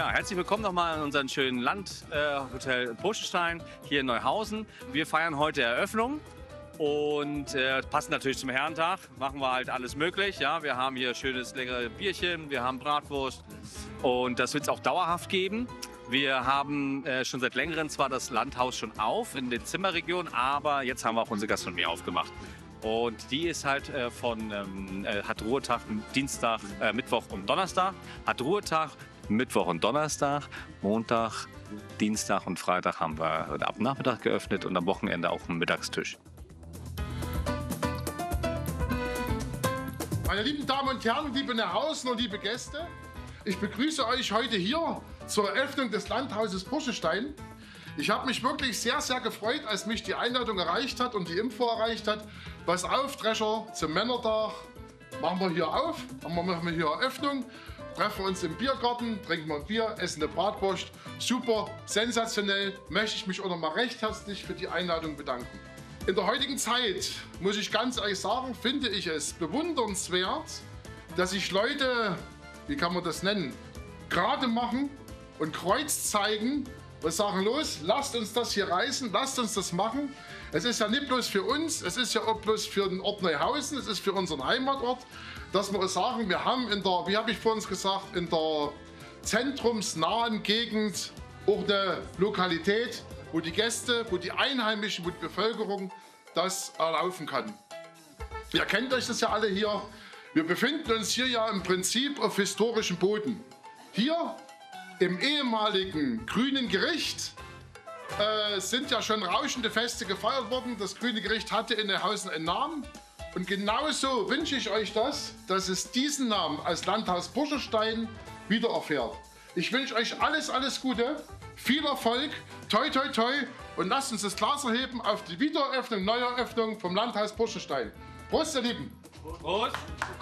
Ja, herzlich willkommen nochmal in unserem schönen Landhotel Burschenstein hier in Neuhausen. Wir feiern heute Eröffnung und passt natürlich zum Herrentag. Machen wir halt alles möglich. Ja, wir haben hier schönes, leckere Bierchen, wir haben Bratwurst und das wird es auch dauerhaft geben. Wir haben schon seit längerem zwar das Landhaus schon auf in den Zimmerregionen, aber jetzt haben wir auch unsere Gastronomie aufgemacht. Und die ist halt hat Ruhetag Dienstag, Mittwoch und Donnerstag. Hat Ruhetag Mittwoch und Donnerstag. Montag, Dienstag und Freitag haben wir ab Nachmittag geöffnet und am Wochenende auch einen Mittagstisch. Meine lieben Damen und Herren, liebe Neuhausen und liebe Gäste, ich begrüße euch heute hier zur Eröffnung des Landhauses Burschenstein. Ich habe mich wirklich sehr, sehr gefreut, als mich die Einladung erreicht hat und die Info erreicht hat. Pass auf, Drescher, zum Männertag machen wir hier auf, machen wir hier Eröffnung, treffen uns im Biergarten, trinken wir ein Bier, essen eine Bratwurst. Super, sensationell, möchte ich mich auch noch mal recht herzlich für die Einladung bedanken. In der heutigen Zeit, muss ich ganz ehrlich sagen, finde ich es bewundernswert, dass sich Leute, wie kann man das nennen, gerade machen und Kreuz zeigen. Wir sagen, los, lasst uns das hier reißen, lasst uns das machen. Es ist ja nicht bloß für uns, es ist ja auch bloß für den Ort Neuhausen, es ist für unseren Heimatort, dass wir sagen, wir haben in der, wie habe ich vorhin gesagt, in der zentrumsnahen Gegend auch eine Lokalität, wo die Gäste, wo die Einheimischen, wo die Bevölkerung das erlaufen kann. Ihr kennt euch das ja alle hier. Wir befinden uns hier ja im Prinzip auf historischem Boden. Hier im ehemaligen Grünen Gericht sind ja schon rauschende Feste gefeiert worden. Das Grüne Gericht hatte in Neuhausen einen Namen. Und genauso wünsche ich euch das, dass es diesen Namen als Landhaus Burschenstein wieder erfährt. Ich wünsche euch alles, alles Gute, viel Erfolg, toi toi toi und lasst uns das Glas erheben auf die Wiedereröffnung, Neueröffnung vom Landhaus Burschenstein. Prost, ihr Lieben! Prost!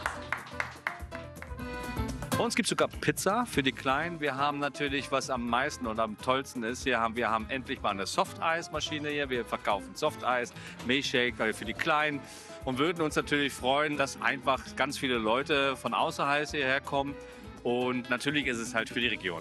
Bei uns gibt es sogar Pizza für die Kleinen. Wir haben natürlich, was am meisten und am tollsten ist, wir haben endlich mal eine Softeismaschine hier. Wir verkaufen Softeis, Milchshake für die Kleinen und würden uns natürlich freuen, dass einfach ganz viele Leute von außerhalb hierher kommen. Und natürlich ist es halt für die Region.